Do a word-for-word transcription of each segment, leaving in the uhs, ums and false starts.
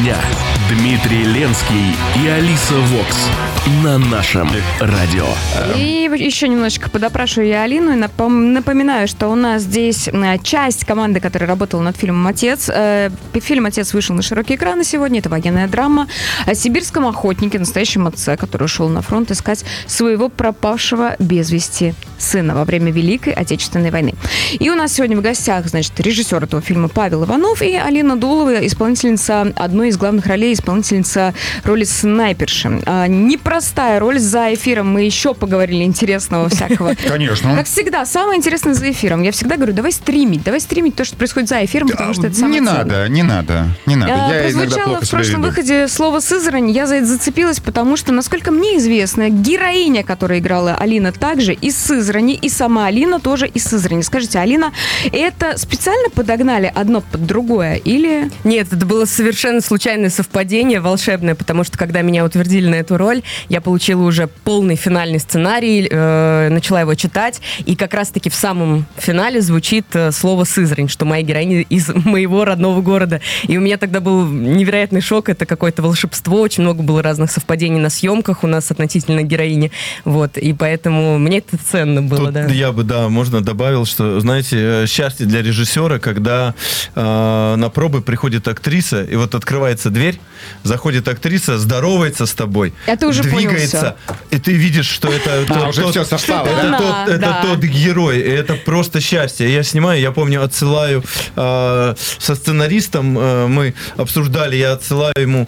дня. Дмитрий Ленский и Алиса Вокс на нашем радио. И еще немножечко подопрашиваю я Алину и напом- напоминаю, что у нас здесь часть команды, которая работала над фильмом «Отец». Фильм «Отец» вышел на широкие экраны сегодня. Это военная драма о сибирском охотнике, настоящем отце, который ушел на фронт искать своего пропавшего без вести сына во время Великой Отечественной войны. И у нас сегодня в гостях, значит, режиссер этого фильма Павел Иванов и Алина Дулова, исполнительница одной из главных ролей, исполнительница роли снайперши. А, непростая роль. За эфиром мы еще поговорили интересного всякого. Конечно. Как всегда, самое интересное за эфиром. Я всегда говорю, давай стримить, давай стримить то, что происходит за эфиром, потому что это самое Не ценное. надо, не надо, не надо. А, Я иногда прозвучало плохо в себя прошлом веду. выходе слово «Сызрань». Я за это зацепилась, потому что, насколько мне известно, героиня, которая играла Алина, также из Сызрани, и сама Алина тоже из Сызрани. Скажите, Алина, это специально подогнали одно под другое или... Нет, это было совершенно случайное совпадение, волшебное, потому что, когда меня утвердили на эту роль, я получила уже полный финальный сценарий, э, начала его читать, и как раз-таки в самом финале звучит э, слово «Сызрань», что моя героиня из моего родного города. И у меня тогда был невероятный шок, это какое-то волшебство, очень много было разных совпадений на съемках у нас относительно героини, вот, и поэтому мне это ценно было, Тут да. я бы, да, можно добавил, что, знаете, счастье для режиссера, когда э, на пробы приходит актриса, и вот открывается дверь, заходит актриса, здоровается с тобой, А ты уже двигается, и ты видишь, что это А, тот, уже тот- все совпало, это да? тот, Да, это да. тот герой, и это просто счастье. Я снимаю, я помню, отсылаю э, со сценаристом, э, мы обсуждали, я отсылаю ему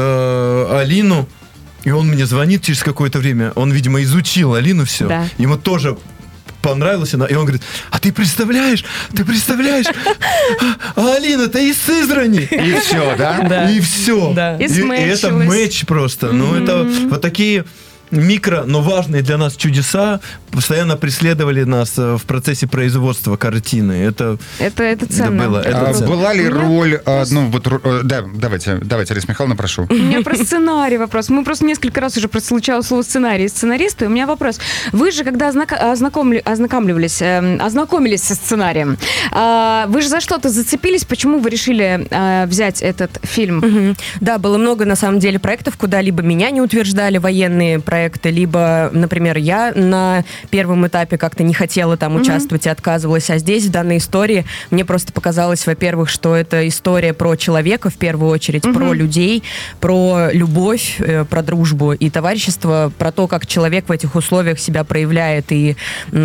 э, Алину, и он мне звонит через какое-то время, он, видимо, изучил Алину все, Да. ему тоже понравилась она, и он говорит, а ты представляешь, ты представляешь, а Алина-то из Сызрани. И все, да? Да. И все. Да. И И, и это смэчилось. мэч просто. Ну, это вот такие микро, но важные для нас чудеса постоянно преследовали нас э, в процессе производства картины. Это, Это, это ценно. было, это А, ценно. была ли У меня роль, а, ну вот, ру- э, да, давайте, давайте, Алиса Михайловна, прошу. У меня про сценарий вопрос. Мы просто несколько раз уже прослучало слово «сценарий» и «сценаристы». У меня вопрос. Вы же, когда ознака- ознакомли- ознакомливались, эм, ознакомились со сценарием, а, вы же за что-то зацепились? Почему вы решили а, взять этот фильм? Мгм. Да, было много, на самом деле, проектов, куда либо меня не утверждали военные проекты, либо, например, я на первом этапе как-то не хотела там участвовать и отказывалась. А здесь, в данной истории, мне просто показалось, во-первых, что это история про человека, в первую очередь, про людей, про любовь, э, про дружбу и товарищество, про то, как человек в этих условиях себя проявляет и